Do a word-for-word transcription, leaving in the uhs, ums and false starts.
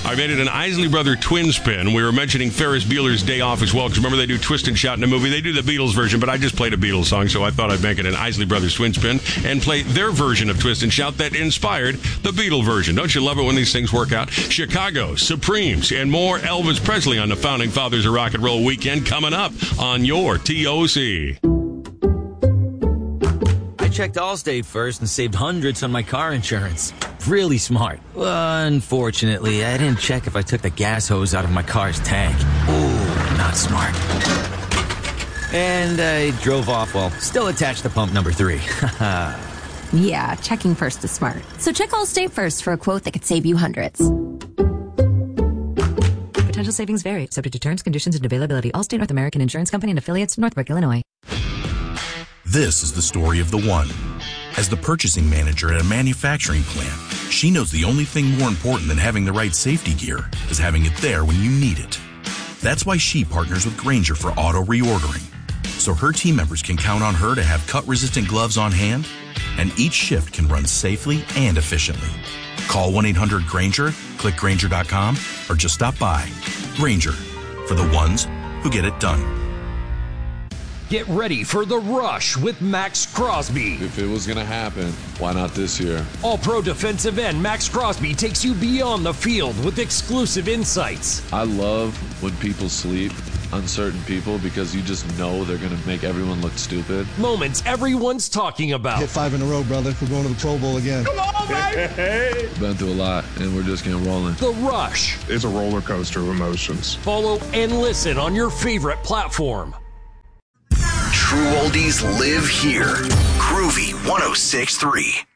I made it an Isley Brother twin spin. We were mentioning Ferris Bueller's Day Off as well, because remember they do Twist and Shout in the movie. They do the Beatles version, but I just played a Beatles song, so I thought I'd make it an Isley Brothers twin spin and play their version of Twist and Shout that inspired the Beatle version. Don't you love it when these things work out? Chicago, Supremes, and more Elvis Presley on the Founding Fathers of Rock and Roll weekend coming up on your T O C. I checked Allstate first and saved hundreds on my car insurance. Really smart. Unfortunately, I didn't check if I took the gas hose out of my car's tank. Ooh, not smart. And I drove off while still attached to pump number three. Yeah, checking first is smart. So check Allstate first for a quote that could save you hundreds. Potential savings vary, subject to terms, conditions, and availability. Allstate North American Insurance Company and affiliates, Northbrook, Illinois. This is the story of the one. As the purchasing manager at a manufacturing plant, she knows the only thing more important than having the right safety gear is having it there when you need it. That's why she partners with Grainger for auto reordering, so her team members can count on her to have cut-resistant gloves on hand, and each shift can run safely and efficiently. Call one eight hundred Grainger, click Grainger dot com, or just stop by. Grainger, for the ones who get it done. Get ready for The Rush with Max Crosby. If it was going to happen, why not this year? All-pro defensive end Max Crosby takes you beyond the field with exclusive insights. I love when people sleep on certain people because you just know they're going to make everyone look stupid. Moments everyone's talking about. Hit five in a row, brother. We're going to the Pro Bowl again. Come on, baby! Been through a lot, and we're just getting rolling. The Rush. It's a roller coaster of emotions. Follow and listen on your favorite platform. True oldies live here. Groovy one oh six point three.